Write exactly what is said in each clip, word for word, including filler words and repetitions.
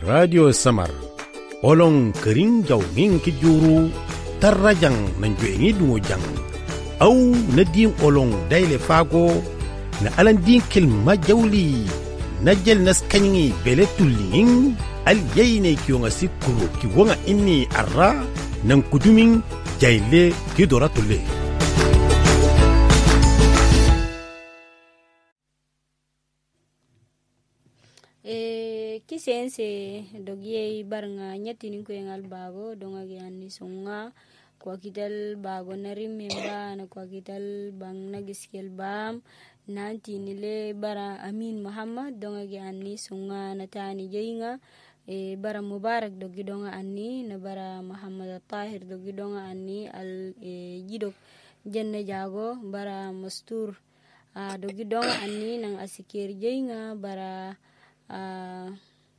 Radio Samar olong kering jaw ngin ki juru tarrajang nan jo'engi dungo jang au na din olong daile fago na alan din kilma jawli na jel nas kanyi bele tullin al yayne kiyonga sikuru ki wonga inni arra nan kudumin jayle ki dora tulle e kisense dogiye barnga nyatini ko engal bago donga ge anni sunga kwa kital bago nari memba na kwa kital bang nagiskel bam nanti nile bara Amin Muhammad donga ge anni sunga natani jeinga e bara Mubarak dogi donga anni na bara Muhammad Tahir dogi donga anni al e jidok jenne jago bara Mastur a dogi donga anni nang asikir jeinga bara Uh,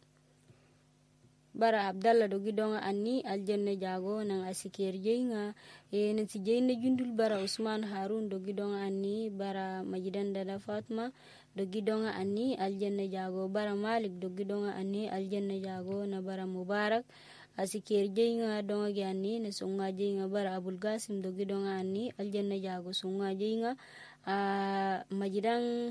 bara Abdallah dogi donga anni aljanna jago nang asikir jeinga e nanti jeyna jundul bara Usman Harun dogi donga anni bara Majidan Dada Fatma dogi donga anni aljanna jago bara Malik dogi donga anni aljanna jago na bara Mubarak asikir jeinga donga ge anni na sunga jeinga bara Abul Qasim dogi donga anni aljanna jago sunga jeinga uh, Majidan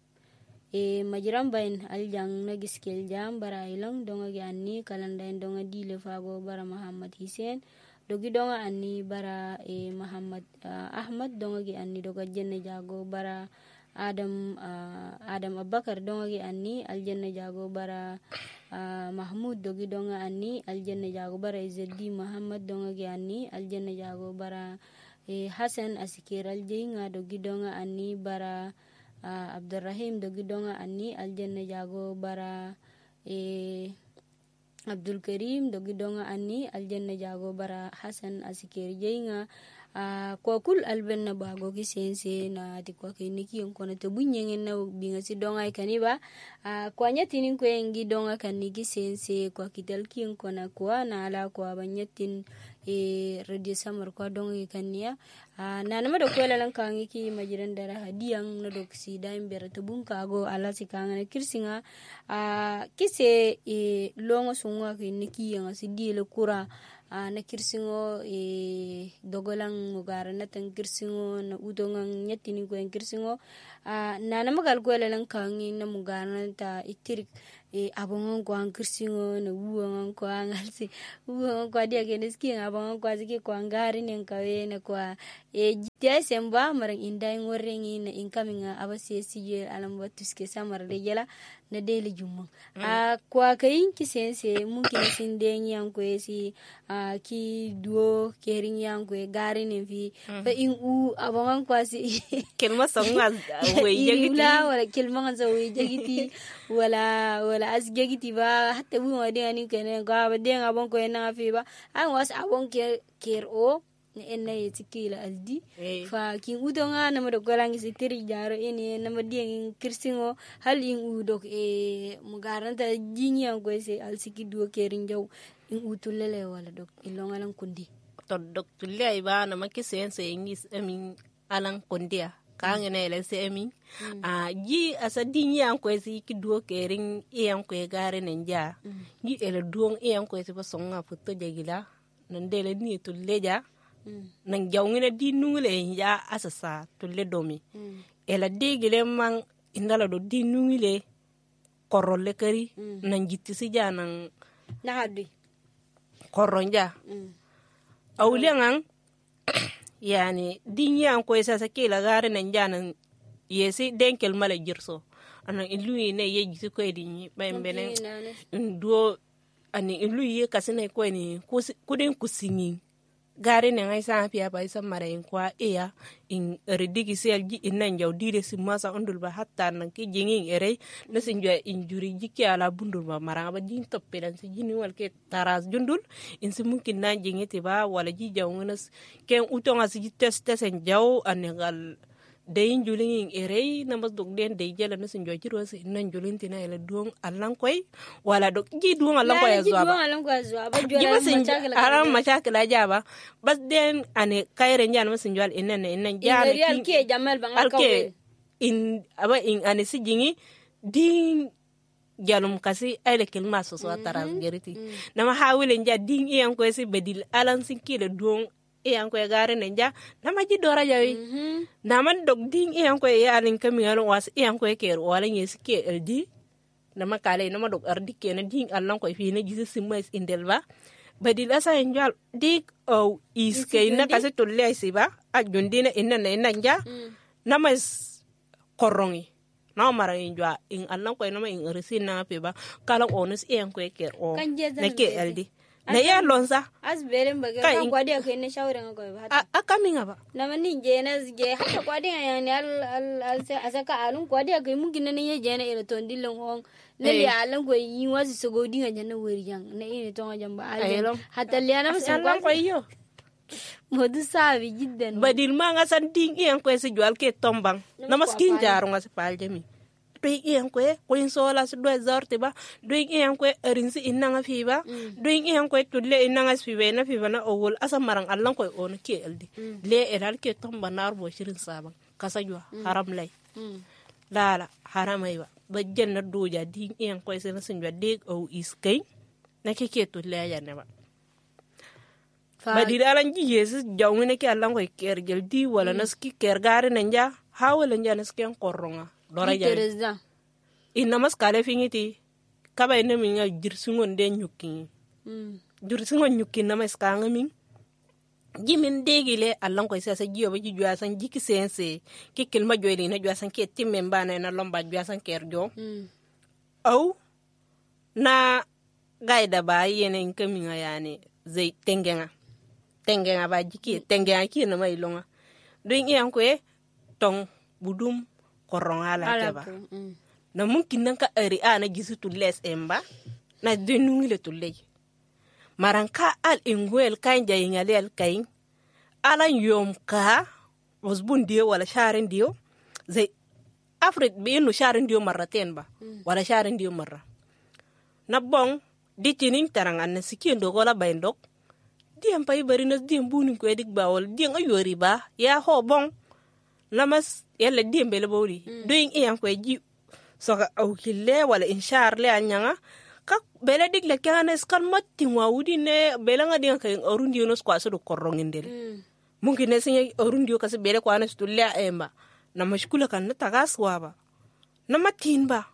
e majiram bain aljang nagiskel jam bara ilang donga ge anni kalandain donga dile fago bara Muhammad Hussein dogi donga anni bara e Muhammad uh, Ahmad donga ge anni doga jenne jago bara Adam uh, Adam Abakar donga ge anni aljanna jago bara uh, Mahmud dogi donga anni aljanna jago bara Izzeddin Muhammad donga ge anni aljanna jago bara e Hasan asikir aljinga dogi donga anni bara Uh, Abdurrahim dogi donga anni aljanna jago bara e Abdul Karim dogi donga anni aljanna jago bara Hasan asikir jeinga uh, kwa kul albenna bago ki sense na ti kwa kiniki on kono to bunyengen na binga si donga ikaniba uh, kwa nyatinin ko engi donga kaniki sense kwa kital ki on kona kwa na ala kwa banyatin e Radio Samar kwa donga ikania Uh, na nama do kwela lang kangi ki majiran dara hadiyang na do si daim bera tubung kago ala si kanga na kirsinga uh, kise e longo sunga ki niki yang si di le kura uh, na kirsingo e dogolang ngara na tang kirsingo na udongang nyatini ko yang kirsingo uh, na nama gal kwela lang kangi na mugana ta itirik e abongon ko ang kirsingo na uwangon ko ang alsi uwangon ko dia keneski abongon ko aziki ko angari nen kawe na kwa e jitya semba marang inday ngorengi na incoming abase siye alam watuske samar de yela na dele jumma mm. a kwa kayin ki sense mungkin sindeng yang ko si a ki duo kering yang ko gari ne fi mm. fa in u abongon ko si kelma songa we jagiti wala kelma nga we jagiti wala wala as jagiti ba hatta bu ma de ani kene ga ba de ngabon ko na fi ba an was abon ke ker o enna yetikila aldi hey. Fa kin udonga na mado golangi sitiri jaro ene na madien kirsingo hal in udok e mugaranta jinya ko se alsiki duo kerin jaw in utulele wala dok ilonga lan kundi to dok tulle ay ba na makisen se ngis amin alan kundia kanga na ele se amin mm. a ji asa dinya ko se ki duo kerin e an ko gare nenja mm. ji ele duon e an ko se ba songa futo jagila nan dele ni tulle ja Mm. nang jawngina di nungule ya asasa tulle domi mm. ela degile man indala do di nungile korolle kari mm. nang jitti si janang na hadi koronja mm. awliangan yani dinya ko esa sakela gare nan janan yesi denkel mala jirso anan iluyi ne ye jitti ko edini bembene ndo ani iluyi kasine ko ni kuden kusingi gare ne ngai sa pia ba isa mara in kwa iya in redigi sel ji innan jaw dire si masa ondul ba hatta nan ki jingin ere na sin jwa injuri jiki ala bundur ba mara ba din toppe dan si jini wal ke taras jundul in si mungkin na jingete ba wala ji jaw ngas ken utonga si test test en jaw anegal dayin julin ere na mas dog den day jela na sin jwa jiro si innan julin tina ela duong allan koy wala dog ji duong allan koy azwa ba allan koy azwa ba jola machakala aram machakala jaba bas den ane kayre nyan masin jwal innan innan jana ki ke jamal bangal kawel in aba in ane si jingi din jalum kasi ay le kilma so so taras geriti nama hawile nja ding iyan ko si bedil alan sinkile duong iyan ko gare ne nja nama ji dora jawi nama dog ding iyan ko yalin kami alon was iyan ko ker wala yes ke eldi nama kale nama dog ardi ke na ding alan ko fi ne jisi simais indelba bedil asa njal dik o is ke na kasi tulle siba ajundina inna na inna nja nama korongi na mara injwa in Allah ko na in resin na pe ba kala onus en ko ker o na ke eldi na ya lonsa as beren baga kan kwadi ka ne shawara ko ba a kaminga ba na mani je na je haka kwadi ya ne al al asaka alun kwadi ka mun gina ne je na ira ton dilon on na li alan ko yi wasu sogo dinga jana wuri jan na ina ton jamba al hatta li ana so ko yo modu sabi jiddan badil ma nga san ding iyan ko si jual ke tombang na maskin jaro nga si paljami doy iyan ko ko in sola su do zorte ba doy iyan ko rinsi inna nga fi ba doy iyan ko tulle inna nga fi na fi na owol asa marang allan ko on ke eldi le eral ke tomba nar bo shirin sabang kasa jua haram lay lala haramay ba ba jenna doja ding iyan ko sen sin jwa deg o iskay na ke ke tulle ya ne ba badil alan ji yesus jawne ke allan ko ker gel di wala naski ker gare nanja hawala nja naski en koronga dora ja inna mas kale fingiti kaba ina minga jirsungon de nyuki mm jirsungon nyuki na mas kanga min jimin degile allan ko sa sa jiyo ba ji jwa san jiki sense ke kelma joyli na jwa san ke timmen bana na lomba jwa san ker jo mm au na gaida ba yene in kaminga yani zai tengenga tengenga ba jiki tengenga ki na mai longa doing iyan ko e tong budum koronga la teba mm. na mungkin nan ka ari ana gisu to les emba na denungi le to lej maranka al ingwel kan jayinga le al kain alan yom ka wasbun dio wala sharin dio zai afrit be no sharin dio marraten ba mm. wala sharin dio marra na bong ditinin taranga na sikin do gola bayndok diem pay bari na diem bunin ko edik bawol diem ayori ba ya ho bon namas yalla diem bele bawli mm. doing iyan ko ji so ka au kille wala inshar le anyanga ka bele dik le kana skan matti wawudi ne bele ngadi ka orundi no skwa so do korongindel mm. mungkin ne sinya orundi ko se bele ko anas tulle emba na mashkula kan na tagaswa ba na matin ba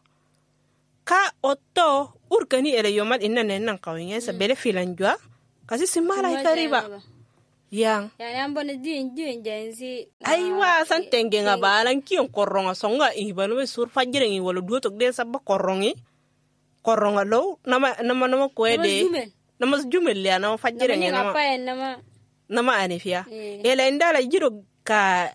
ka otto urkani ele yomat inna ne nan kawnya sa bele filanjwa kasi simala ikariba yang yani ambone din din jensi aiwa san tengenga balan kion koronga songa ibanu be sur fajire ngi wala duotok de sabba korongi koronga lo nama nama nama koede nama jumel ya nama fajire ngi nama nama nama anifia ele ndala jiro ka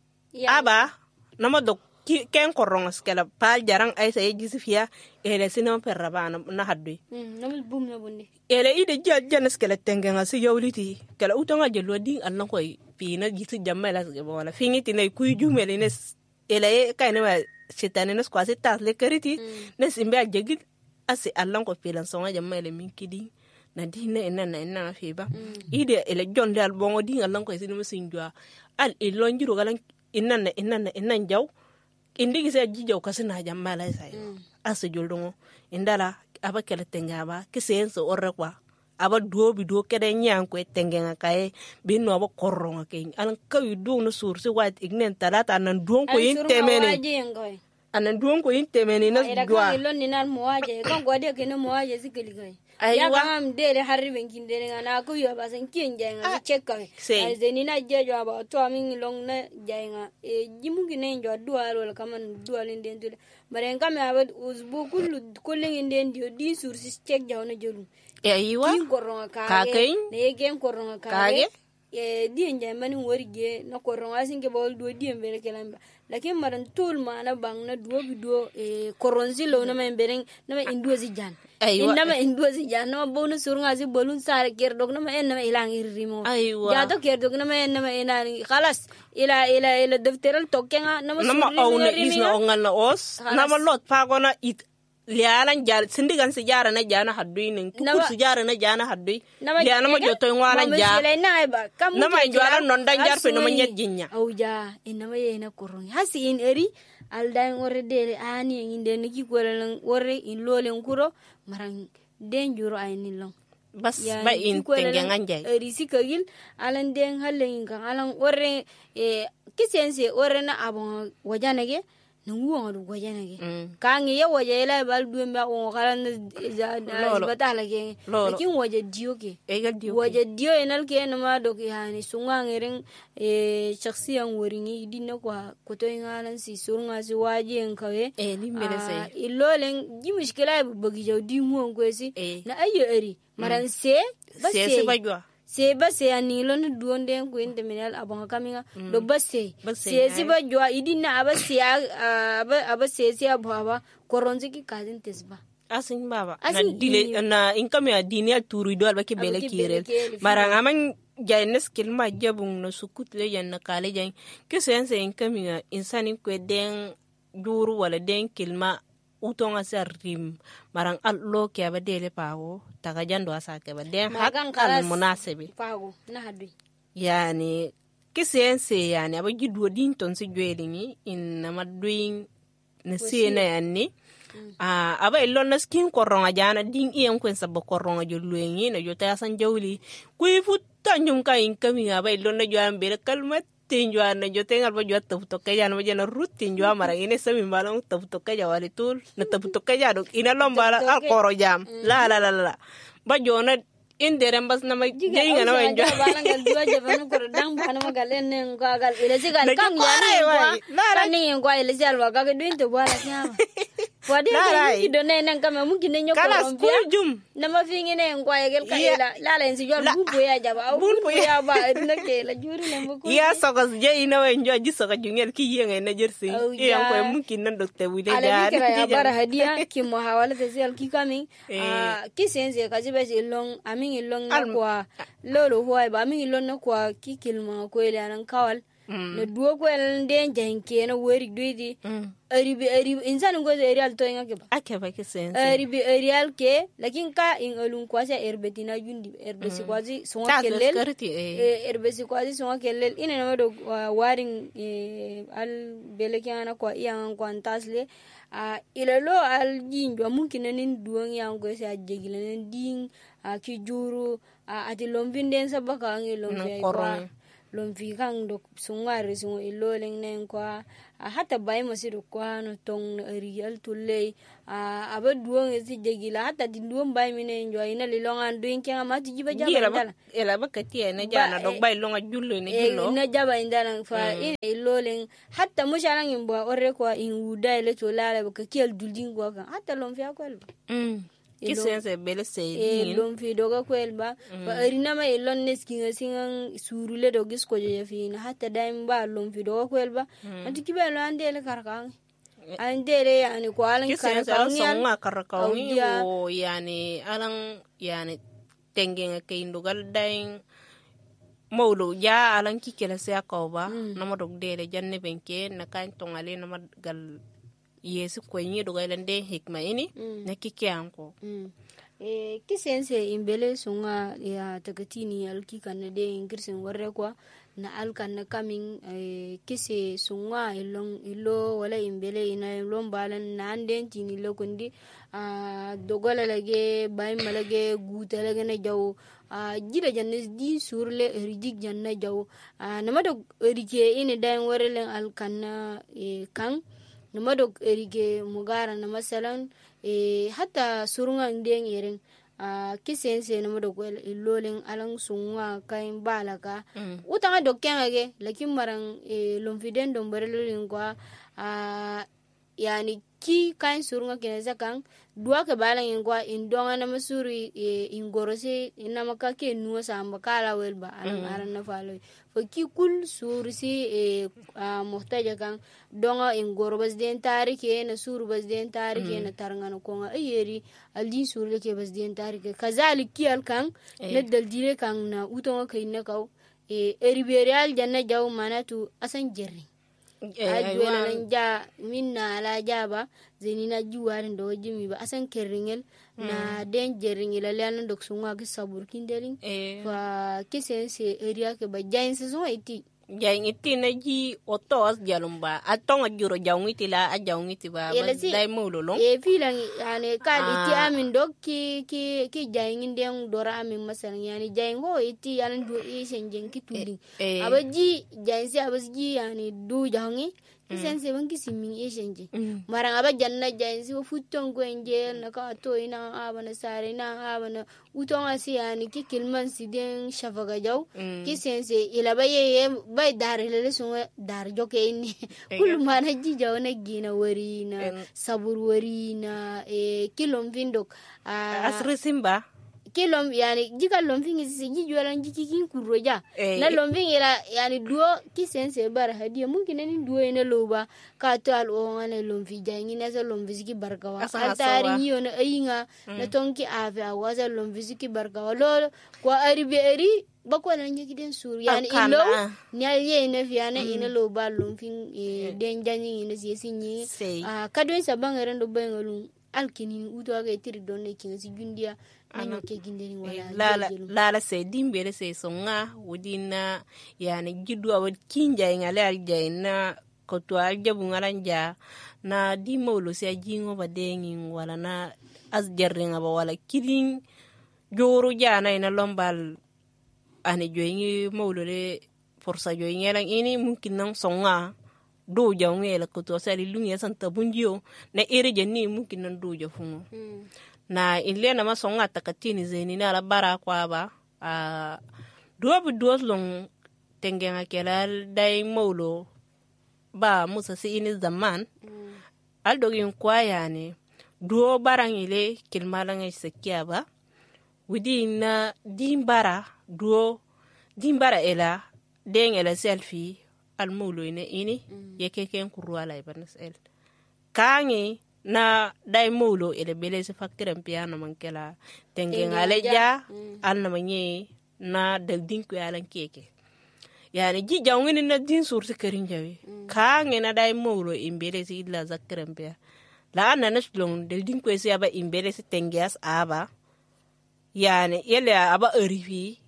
aba nama dok ken koronga skela pal jarang ay sa yisifia ele sinama perraba na haddu nama bum na bunde ele ide jal janes kala tengenga si yawliti kala utonga jelo ding allan koy pina gitu jamela ke wala fingiti nay kuy jumele nes ele kayna ma sitane nes kwasi tas le kariti nes imbe jegit asi allan ko pilan songa jamela min kidi na dina ena na ena fiba ide ele jonde al bongo ding allan koy sinu sinjwa al ilonjiro galan inna inna inna jaw indigi se jijo kasina jamala sai asi joldongo indala aba kala tengaba kisenso orre kwa aba duobi duo kede nyanko tengenga kae binno aba koronga ke alan kawi do no sursi wat ignen talata nan duon ko intemeni anan duon ko intemeni nas dua ila kan ninan moaje kan gode ke no moaje sikeli kai ya kam dele harri benkin dele ngana ko yo basan kinje nga cheka ai zenina jejo aba to amin long na jainga e jimugi ne njo dua wala kaman dua linden dule bare ngam aba uzbu kullu kullin den dio di sursi chek jawna jolu e aiwa kin koronga kage ne gen koronga kage e di nje mani worige na koronga singe bol do di mbele kelamba lakin maran tul mana bang na duo bido e koronzi lo na men bereng na men induzi jan inna ma induzi jan na bonu surunga si bolun sare ker dog na men na ilang irimo ja to ker dog na men na ina khalas ila ila ila defteral tokenga na ma awna isna ongal na os na ma lot pa gona it lialan jar sindigan si jara na jana hadui nin kukur si jara na jana hadui liana ma joto ngwalan ja na ma jwala non dan jar pe no ma nyet jinya au ja inna ma yena korong hasi in eri aldain orre dele ani nginde niki kolen orre in lolen kuro maran den juro ayni long bas ba in tengen anje risi kagil alan den halen kan alan orre e kisense orre na abon wajanage nungu ngadu wajanage kangi ya wajela bal duemba on kalan batala ke lakin waje dio ke waje dio enal ke na ma do yani sunga ngeren e shakhsiyan woringi dinna kwa koto ngalan si surunga si waje enkawe e ni merese ilolen ji mushkila bagi jawdi mu ngwesi na ayo eri maran se se se bajwa se ba se ani lon duonde ko inde minal abon kaminga do ba se se se ba jwa idina aba se aba aba se se aba koronzi ki kazin tesba asin baba na dile na inkame adini turu do alba ke bele kirel maranga man jaynes kilma jabung no sukut le yan kale jan ke sense inkame insani ko den juru wala den kilma utonga sarim marang allo ke ba dele pawo taga jando asa ke ba den hakkan munasabi pawo na hadui yani kisense yani aba jidwo din ton si jwelini in na maduin na sena yani ah aba illo na skin koronga jana din ien kwen sabo koronga jolwengi na jota san jawli kuy futta nyum ka in kami aba illo na jwan bere kalmat tinjwa na jote ngal ba jwa tapu to kaya na jana rut tinjwa mara ine sami balong tapu to kaya wali tul na tapu to kaya do ina lombala al koro jam la la la la ba jona indere mbas na ma jeyinga na wenjo bala ngal duwa jabanu ko dang bana magal en ko agal ile sigal kam yani kan ni ko ile sigal wa ga dinte bala nyama wadi ni do ne nan kam mungkin ne nyoko kala school jum na ma fi ngene en ko agal kala la la en si jor bu ya jaba au bu ya ba na ke la juri ne bu ko ya sogas jeyina wenjo ji soga jungel ki yenga na jersi e an ko mungkin nan dokte wile jaar ala bara hadia ki muhawala tazil ki kami ki sense ka jibe long ami ilong na kwa lolo huwa ba mi ilong na kwa kikilma ko ile anan kawal na duo ko el den janke na wori duidi aribi aribi insan ngo erial to ngake ba ake ba ke sense aribi erial ke lakin ka in olun kwasa erbetina jundi erbesi kwazi songa kellel erbesi kwazi songa kellel ina na do waring al belekana kwa iyan kwantasle a ilalo al jinjo mungkin nin duon yang go sa jegilen ding a ki juru a ati lombinen sabaka ngi lombi kwa lombi kang dok sungare sungo iloleng nen kwa a hata bay masiru kwa no tong real tulle a aba duon esi jegila hata di duon bay minen jo ina lilongan duin kenga mati jiba jaba ndala ela bakati ene jana dok bay longa jullo ne jullo ina jaba indala fa ina iloleng hata mushalang imbo orre kwa inguda ile tolala bakakiel dulding kwa hata lombi akwel mm kisense bele sei e lombi doga kwelba fa arina ma ilon neskinga singan surule dogis ko je fina hata daim ba lombi doga kwelba anti kibelo andele karkang andele yani ko alan karkang yan songa karkang yo yani alang yani tengen ke indugal dain mawlo ya alan kikela se akoba nama dog dele janne benke na kan tongale nama gal yesu ko nyi do galen den hikma ini na kike anko e kisense imbele sunga ya tagatini alki kan de ingirsin warre kwa na alkan na kamin e kise sunga ilong ilo wala imbele ina lon balan na anden tini lokundi a dogola lage bay malage guta lage na jaw a jira janne di surle ridik janna jaw a namado rike ine dan warelen alkan e kan numadok erige mugara na masalan e hata surunga ndeng yeren a kisense numadok wel ilolen alang sunga kain balaka mm. utanga dokkanga ge lakin marang e lomfiden dom barelolin kwa a yani ki kain surunga keneza kan dua ke balang kwa indonga na masuri e ingorose ina makake nuwa samba kala welba alang mm. aran na falo ki kul sursi e muhtaja kan donga ingoro bas den tarike na suru bas den tarike na tarngana ko nga ayeri aldi surle ke bas den tarike kazalik kial kan na daldire kan na utonga kayna kaw e eriberial janna jaw manatu asan jerri adwela nja minna ala jaba zenina juwarin do jimi ba asan kerringel na den jerringel ala dok sunga ke sabur kindeling fa kisense area ke ba jainse so iti jayin iti na ji otos jalum ba atong ajuro jawng iti la ajawng iti ba dai mululong e filang yani kad iti amin dok ki ki ki jayin ndeng dora amin masalan yani jayin ho iti yalan do e senjen ki tuli abaji jayin si abaji yani du jawngi isen se bangi simin e senje marang aba janna jayin si futton ko enje na ka to ina abana sare na abana uton asi yani ki kilman si den shafaga jaw ki sense ilaba ye bay dar lele sunga dar joke ni kul mana ji jaw na gina wari na sabur wari na e kilom vindok asri simba kilom yani jika lomfing isi ji jualan ji kikin kuroja na lomfing ila yani duo ki sense bar hadiya mungkin ni duo ina loba ka to al o ngane lomfi jangi na sa lomfi ki barkawa altari yo na ayinga na tonki ave awaza lomfi ki barkawa lo kwa aribe eri bako na ngi den sur yani ilo ni ye na fiana ina loba lomfing den jangi ina si sinyi kadwen sabang rendo bengalun alkini uto aga tiri donne kinga si gundia ano ke gindeni wala lala lala se dimbere se songa wudina yani gidu awad kinja ngale aljaina ko to aljabu ngalanja na di mawlo se jingo ba dengi wala na asjarringa ba wala kirin joru jana ina lombal ane joyingi mawlo le forsa joyingi lan ini mungkin nang songa do jawngé la ko to sali lungi santa bunjio na ere jenni mungkin nan do jafungo na ile na masonga takatini zeni na la bara kwa ba a duobu duos long tengenga kelal dai molo ba musa si ini zaman al dogin kwa yani duo barang ile kilmalanga sekia ba widi na dimbara duo dimbara ela deng ela selfie al molo ine ini yekeken kurwa la ibanas el kangi na dai molo ele bele se faktiran piano mankela tengen aleja al na manye na dal dinku yalan keke yani ji jawngini na din sur se kerin jawi kangi na dai molo imbele se illa zakran pia la na naslong dal dinku se aba imbele se tengias aba yani ele aba erifi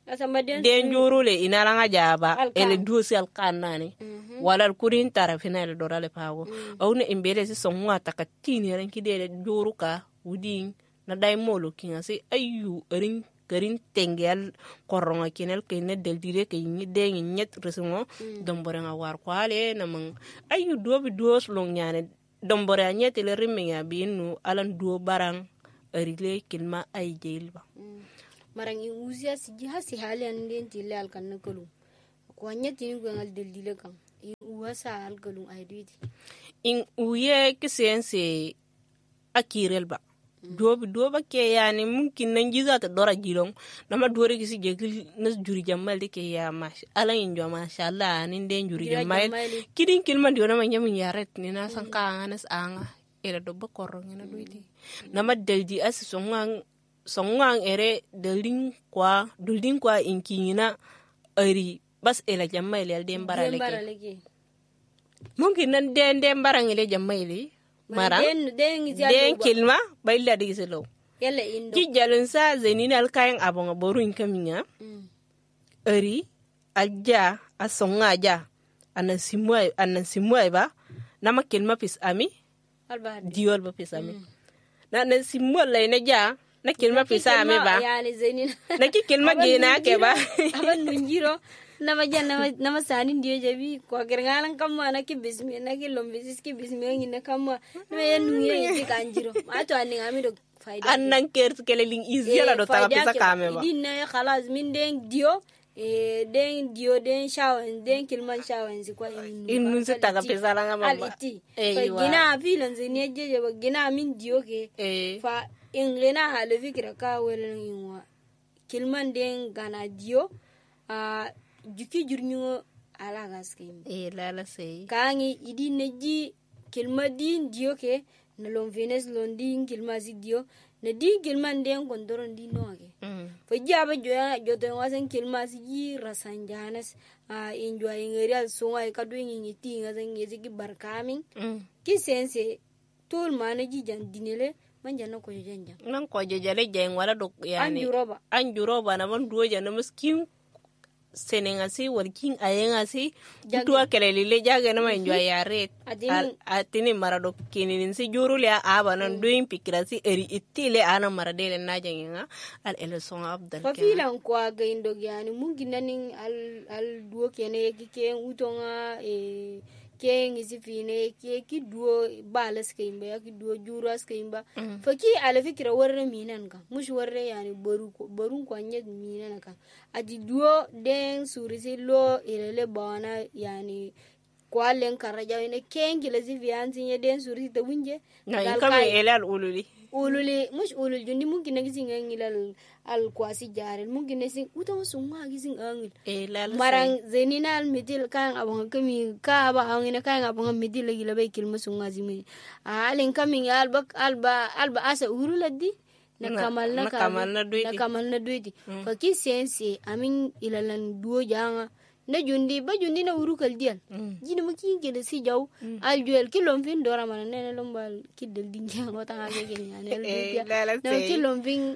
den jurule inaranga jaba ele duosi alkanani wala kurin tara final dorale pawo awne imbele si sonwa takatini ranki de juruka wudin na dai molo kinga si ayu erin kerin tengel koronga kinel kene del dire ke ni de nyet resumo dombore nga war kwale na mang ayu dobi duos long nyane dombore nyet le riminga binu alan duo barang erile kilma ay jelba marang i uzia si jiha si hali anden tile al kan nakulu ko nyati ni gwengal del dile kan i uwasa al galung ay duiti in uye kisense akirel ba dobi doba ke yani mungkin nan jiza ta dora jilong nama dore kisi jegil nas juri jamal de ke ya mash ala in jo mashallah nin den juri jamal kidin kilman dio nama nyamin yaret ni na san ka anas anga ela do bakoro ngena duiti nama deldi as songang songang ere deling kwa dulding kwa inkina eri bas ela jamal el dem baraleke mungkin nan den dem barang ele jamal marang den den kilma bayla di selo yalla indo ki jalun sa zenina al kayan abonga boru inkaminya eri aja asonga aja anan simwa anan simwa ba nama kilma pis ami alba diol ba pis ami na na simwa la ina ja na kilma pisa ame ba yani zenina na ki kilma gena ke ba aban nunjiro nama janna nama sani ndiye jabi ko gergalan kamma na ki bismi na ki lombisis ki bismi ngi na kamma na yan nunye ki kanjiro ato ani ngami do faida annan ker kele ling easy la do ta pisa kame ba dinna khalas min den dio e den dio den shawan den kilman shawan si kwa inu se ta pisa la ngama ba e gina filan zini jeje ba gina min dio ke fa ingena hale fikira ka welen yinwa kilman den gana dio a juki jurnyo ala gaske e lala sei kangi idi neji kilma din dio ke na lon venes lon din kilma si dio na din kilman den kondoron din no ke fa jaba joya joto wasan kilma si ji rasanjanas a enjoy ngerial songa ka do ngi ti ngasan ngezi ki barkamin ki sense tol manaji jan dinele manjana ko janja nan ko jejale jeng wala do yani anjuroba anjuroba na man duoja na miskin senenga si walking ayenga si tuwa kelele le jaga na mai jwa yare atini marado kinin si juru le aba nan doing pikira si eri itile ana maradele na jenga al eleson abdal fa filan kwa ga indo yani mungi nanin al al duo kene ke utonga e ke ngisi fine ke ki duo balas ke imba ya ki duo juras ke imba mm. fa ki ala fikira warre minan ka mush warre yani baru barun ko nyed minan ka adi duo den surisi lo ilele bana yani kwalen karaja ne kengi la zivianzi nye den surisi ta winje na kama elal ululi ululi mush ulul jundi mungkin ngisi ngilal al kwasi jarel mungkin nesin utama sungma gisin angil marang zeninal midil kan abang kami ka aba angina kan abang midil lagi labai kilma sunga zimi alin kami alba alba alba asa uruladdi na kamal na kamal na duiti na kamal na duiti fa ki sense amin ilalan duo janga na jundi ba jundi na urukal dial jina maki ke da si jaw al juel kilom fin dora mana ne lombal kidel dinga ngota ngage ke nyane na kilom fin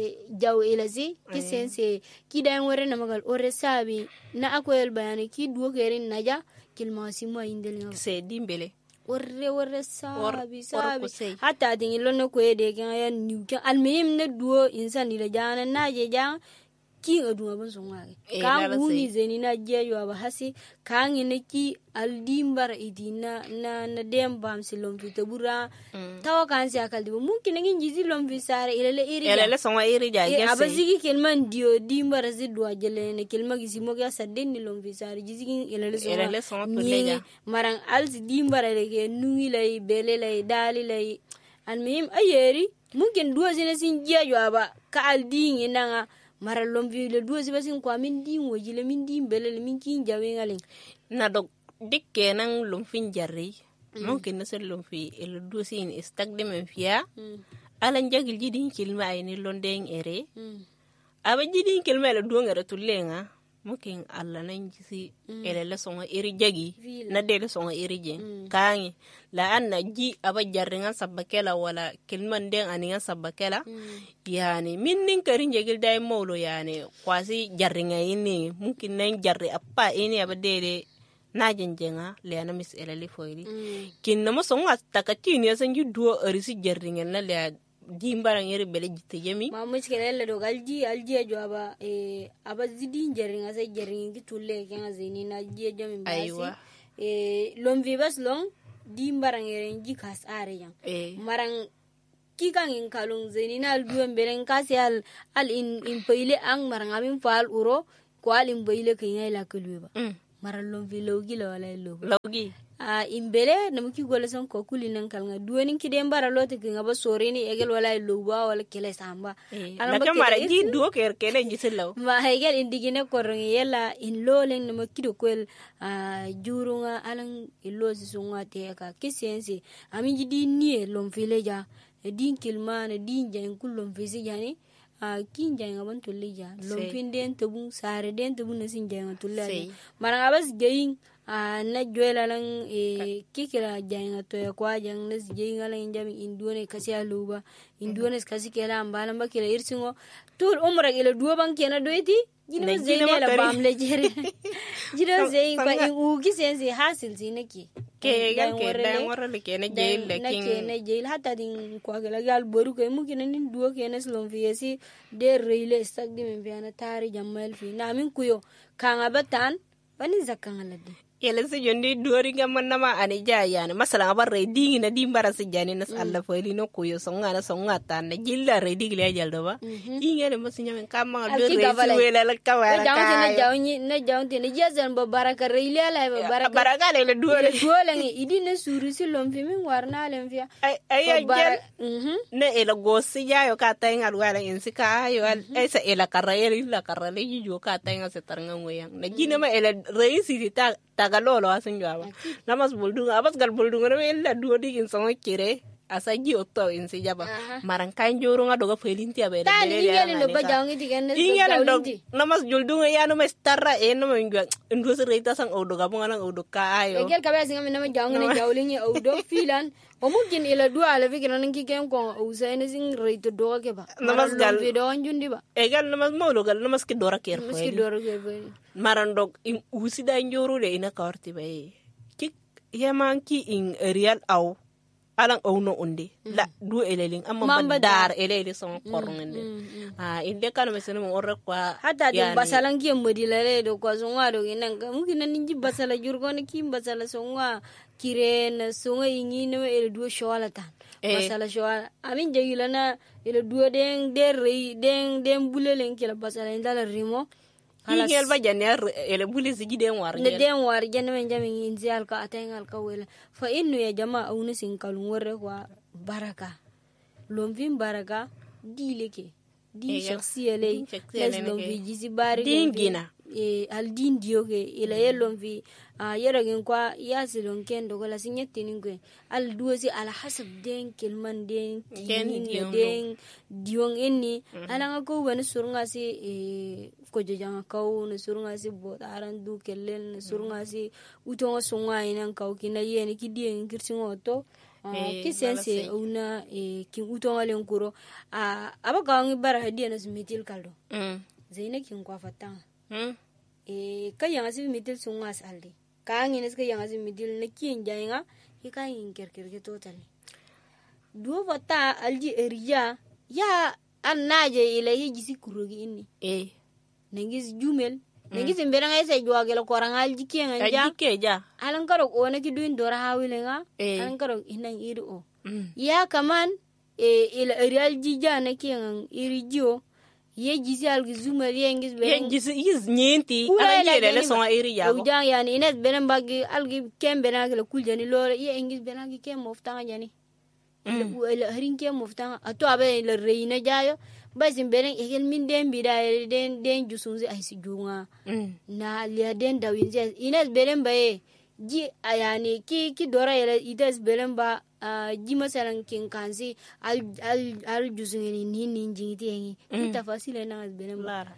jaw elasi ki sense ki da ngore na magal ore sabi na akoyel bayani ki duo kerin naja kilma simo indel ngam se dimbele orre orre sabi sabi hatta din lonno ko ede ke ya niu ke almihim na duo insan ila jana naje jang ki aduma ban son wage kan wuni zeni na jeyo aba hasi kan ne ki aldimbar idina na na dem bam silom fita bura tawa kan si akal dibo mungkin ngin jizi lom fi sare ilele iri ilele son wa iri ja e aba zigi kelman dio dimbar zi dua jele ne kelma gizi mo ga sadden ni lom fi sare jizi ilele son ilele son puleja marang alzi dimbar lege nungi lay bele lay dali lay almihim ayeri mungkin dua zine sin jeyo aba ka aldin inanga mara lomvi le duo sibasin kwa min din wajile min din belele min kin jawe ngalen na do dikke nan lomfin jarri mungkin na sel lomfi el duo sin istagde men fiya alan jagil jidin kilma ay ni londen ere aba jidin kilma le duo ngara tulenga mungkin alla nan jisi ele le songa iri jagi na de le songa iri je kangi la anna ji aba jarringa sabakela wala kilman den aninga sabakela yani min nin karin jegil dai mawlo yani kwasi jarringa ini mungkin nan jarri appa ini aba de na jenjenga le ana mis ele le foiri kin na mo songa takati ni san ji duo arisi jarringa na le dimbarang yeri bele jitte yemi ma muskele le do galji alji jo aba e aba zidi jeringa sai jeringa ki tulle kenga zeni na je jami basi e lom vivas long dimbarang yeri ji kas are yang e. marang ki kan in kalung zeni na alduem belen kasi al al in in pile ang marang amin fal uro ko al in pile kenya la kuleba mm. marang lom vilo gila wala lo logi a uh, imbele na muki gola son ko kulinan kalnga duwanin kide mbara lote kinga ba sore ni egel wala luba wala kele samba eh, ala ba mara ji duo ker kele jiselo ma hegel indigine korongi yela in lolen na makido kwel a uh, jurunga alang ilozi sunga teka kisense ami jidi nie lom fileja e din kilma na din jan kullom fisi jani a uh, kin jan ngaban tulija lom fin den tabun sare den tabun na sin jan tulja maranga bas geyin a na joela lang e kikira janga to ya kwa jang nes jinga lang jami indone kasi aluba indone kasi kela ambala mbakira irsingo tul umra ila duo bang kena doeti jino zene la bamle jere jino zey pa u kisensi hasil sinaki ke gal ke dan warale kena jail lakin na kena jail hatta din kwa gala gal boru ko mungkin nin duo kena slom fiesi de reile stak di men biana tari jamal fi na min kuyo kanga batan bani zakanga ladde yele se jondi dori gamma nama ani jayane masala abar reading na dimbara se jani nas alla foili no kuyo songa na songa tan na jilla reading le jaldo ba ingene masinya men kama do reisi wela la kawala ka na jawni na jawni na jazan ba baraka reile ala ba baraka baraka le duore duole ngi idi na suru si lom fi min warna len fi ay ay jel ne ela gosi jayo ka tayngal wala insika ayo ay sa ela karayel la karale ju ka taynga se tarnga ngoyang na jina ma ela reisi ta tagalolo asin jaba namas buldunga abas gal buldunga re la duodi in songo kire asa ji otto in si jaba maran kan joro nga doga felinti abe tan ingel no ba jangi digan ingel dog namas juldunga ya no mas tarra e no mangwa ndo se reita sang o doga bunga nang o doka ayo ingel kabe singa mi nama jangi na jawlingi o do filan o mungkin ila dua ala fikira nan ki kem ko o sayne sing reito doga ke ba namas gal video anjundi ba e gal namas mawlo gal namas ki dora ker namas ki dora ker maran dog in usi da njoro de ina karti bay ki yaman ki in real aw alang ono undi la du eleling amma bandar elele son korngende ah inde kan mesene mo orre kwa hata de basalan ki modilale do ko songa do inan mungkin nan ji basala jurgo ne ki basala songa kiren songa ingi no ele du shawala tan basala shawala amin jegilana ele du den der den den bulelen ki la basala ndala rimo ingel ba janner ele buli sigi den war ne den war janne men jami inzi alka atengal ka wela fa innu ya jama awni sin kalun warre kwa baraka lomvin baraka dileke di shakhsiyale les lomvi jisi bari dingina e al din dioge ila yelom vi a yera gen kwa yasilon ken do la sinyeti ningwe al duosi ala hasab den kelman den den den diong inni ala ngako wen surunga si e ko jojanga kaw ne surunga si bo aran du kellen ne surunga si utonga sunga inan kaw kina yene ki dien kirsingo to ki sense una e ki utonga len kuro a abaka ngi bara hadiya na smitil kaldo zaina kin kwa fatanga hmm e kayanga si mitil sungas aldi kaangi nes kayanga si mitil na kin jainga ki kaangi kerker ke totally duo vata alji eriya ya annaje ile hiji si kurogi inni eh nengis jumel nengis mbera ngai se jwa gelo korang alji kenga ja alji ke ja alan karo ona ki duin dora hawilenga alan karo inan iri o ya kaman e ile erial jija na kenga iri jio ye jisi algi zuma yengis be ye jisi is nyenti ala jere le son iri yago ujang yani ines benen bagi algi kembe na kala kuljani lore ye engis benagi kem moftanga jani le harin kem moftanga ato abe le reina jayo basin benen egel min den bida den den jusunzi ay si junga na le den dawinze ines benen baye ji ayani ki ki dora yele ides benen ba Uh, ji masalan kin kansi al al al juzungeni ni ni jingiti yengi ita fasile na benem lara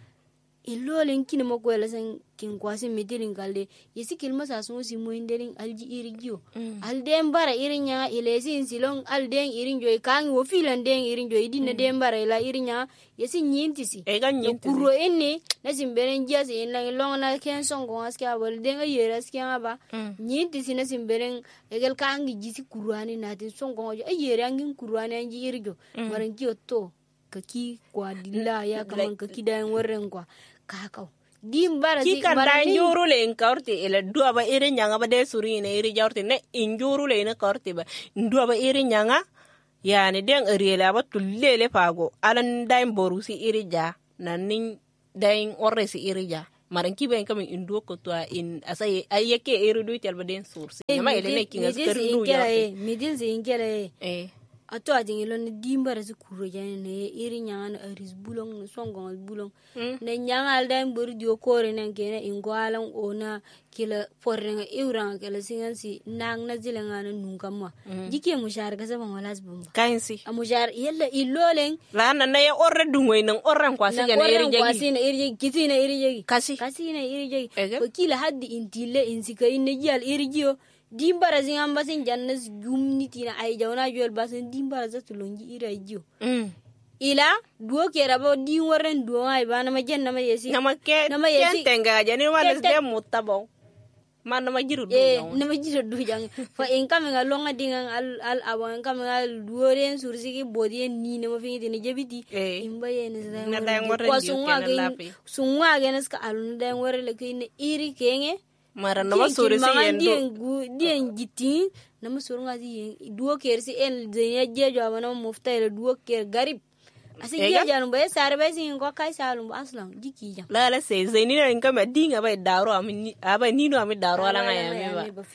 ilolen kin mo ko lasan kin kwasi midirin kalde yesi kilma sasun si mo inderin alji irigio mm. al den bara irinya ilesi silon al den irin joy kan wo filan den irin joy dinna mm. den bara ila irinya yesi nyinti si e ga nyinti kuro enne na simberen jasi en la long na ken son go aska bol den ga yera aska ba mm. nyinti si na simberen egel kan gi jisi kurani na tin son go jo yera ngin kurani anji irigio mm. maran ki otto kaki kwa dilla ya kaman kaki dan warren kwa kakau dimbara si kika dan juru le inkaurti ele dua ba iri nyanga ba de suri ne iri jaurti ne injuru le ne kaurti ba dua ba iri nyanga yani den ariele ba tullele pago alan daim borusi iri ja nanin dain orre si iri ja maran ki ben kamin indu ko to in asay ayeke iri du tel ba den sursi ma ele ne kinga skru ya midil si inkere eh ato ajin ilon dimbara si kuro jane ne iri nyanga na aris bulong na songon bulong mm. ne nyanga aldan buri dio kore nan kene ingwalan ona kila forrenga iuranga kala singansi nang na zilenga na nungkamwa mm. jike mushar ka saban walas bumba kainsi a mushar yalla ilolen la na na ya orre dungoy nang orran kwasi gana iri jegi kwasi na iri jegi kiti na iri jegi kasi kasi na iri jegi ko kila haddi intile insika inne jal iri jio dimbara zingamba sin jannas gumniti na ay jawna jol basen dimbara zatu lonji ira jiyo mm. ila duo kera bo di warren duo ay bana ma jenna ma yesi nama ke nama yesi tenga jani wala de mutabo man nama jiru du eh nama jiru du jang fa en kam nga longa dinga al al awan kam nga duo ren sursi ki bodi ni nama fi ni jebiti imba yen na da warren ko sunga ge sunga ge nas ka alun da warre le kine iri kenge mara nama sore si yendo dien gitin nama sore ngazi duo kersi en zenya jejo abana mufta ile duo ker garib asi jejo no be sare be sin ko kai salum aslan jiki jam la la se zeni na inka ma dinga ba daro ami aba nino ami daro ala ngaya mi ba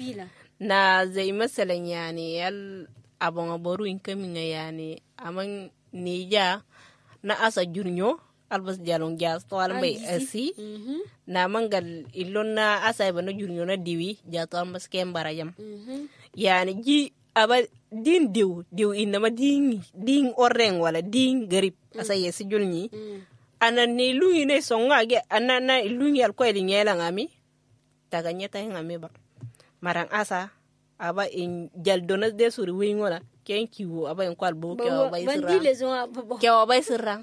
na zai masalan yani yal abon aboru inka mi yani aman nija na asa jurnyo albas jalong jas to almay asi mm-hmm. na mangal ilonna asay bana jurnyo na diwi jato albas kembara jam mm-hmm. yani ji aba din diw diw inama ding ding oreng wala ding garip asa yesi julni anan ni lungi ne songa ge anana lungi al ko elingela ngami taga nyeta ngami ba marang asa aba in jaldonas de suri wingola ken kiwo aba en kwal bo ke aba isra bandile zonga babo ke aba isra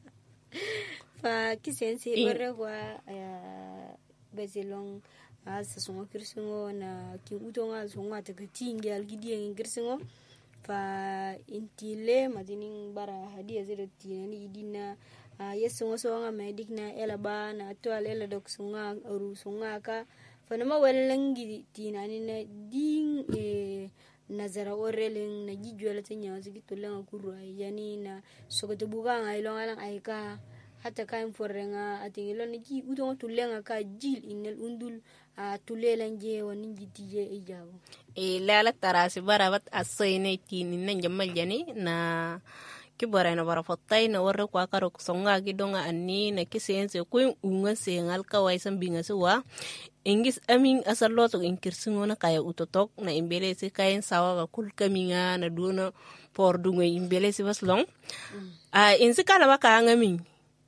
fa kisense borre kwa bezilong asa songa kirsingo na kin utonga songa taga tingi algidi kirsingo fa intile madinin bara hadiya zero tinani idina yeso songa medik na ela ba na toal ela dok songa ru songa ka fa nama walangi tinani na ding e nazara oreleng na jijwela tanya zigi tolenga kurwa yani na sokoto buga ngai longa lang aika hata kain forrenga atingilo ni ji udonga tulenga ka jil inel undul a tulelan je woni jitije ijabo e lala tarasi barabat asoyne tini nan jamal jani na kibara na bara fotai na warra kwa karo songa gidonga anni na kisense ko unga sengal kawai sambinga suwa ingis amin asaloto inkirsingo na kaya utotok na imbele se kayen sawa ga kul kaminga na duna por dunga imbele se baslong a mm. insi kala baka ngamin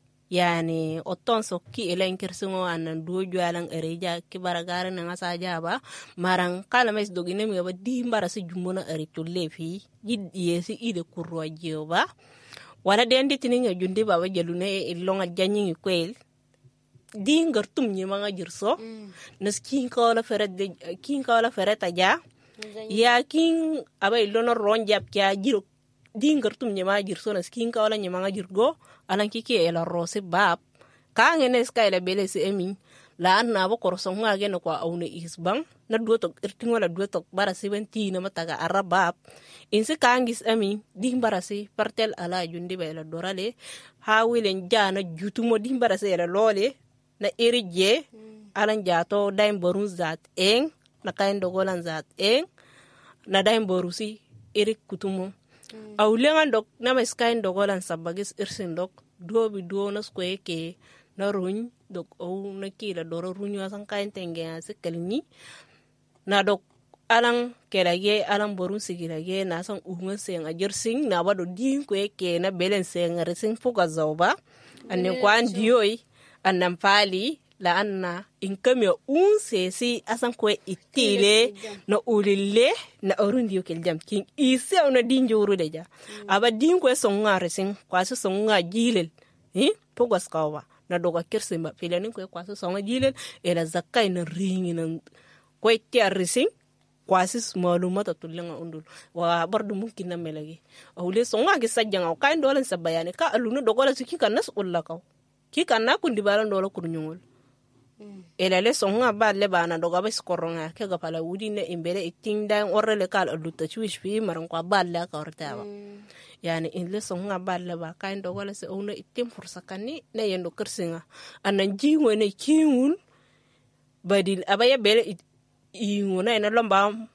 yani oton so ki ela inkirsingo anan do jwalang ereja kibara gara na ngasa jaba marang kala mes dogine mi ba di mbara se jumona eri to lefi yid yesi ide kurwa jeba wala dendi tininga jundi baba jalune ilonga janyi kwel dingar tum ni manga jirso mm. nas kin kawla feret de kin kawla fereta ja ya kin abay lono ronjap kya jiro dingar tum ni ma jirso nas kin kawla ni manga jirgo alan kike ela rose bab ka ngene ska ela bele se emi la na bo korso ngage no kwa awne isbang na duoto irtingola duoto bara seventy na mataga arabab inse kangis emi dimbara se partel ala jundi bela dorale ha wilen jana jutumo dimbara se ela lole na irije mm. alan jato daim borun zat eng na kain dogolan zat eng na daim borusi irik kutumo mm. awlengan dok na mes kain dogolan sabagis irsin dok dobi do na skwe ke na runy dok o na kila doro runyo asan kain tenge ase kalni na dok alang kelage alang borun sigilage na san unga seng ajersing na bado din kwe ke na belen seng resing fuka zawba anen kwan dioi annan fali la anna in kamya un sesi asan ko itile na ulille na orundi yokel jam king ise ona dinjuru deja mm. aba din ko songa resin kwaso songa jilel hi pogos kawa na doga kirsimba filani ko kwaso songa jilel ela zakai na ringi na ko tiar resin kwasis malumata tulenga undul wa bardu mumkin na melagi awle songa ge sajjanga kain dolan sabayane ka alunu dogola siki kanas ullakaw ki kanna kundi balan dolo kurnyungol mm. ela le songa ba le bana doga bes koronga ke ga pala wudi ne imbele iting dan orrele kal aduta chuish fi maran kwa balla ka ortawa mm. yani in le songa ba le ba kain dogola se ona itim fursa kanni ne yendo kersinga anan jiwo ne kiwul badil abaya bele inguna ina lomba